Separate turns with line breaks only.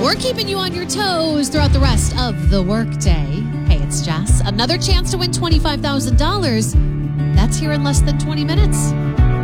We're keeping you on your toes throughout the rest of the workday. Hey, it's Jess. Another chance to win $25,000. That's here in less than 20 minutes.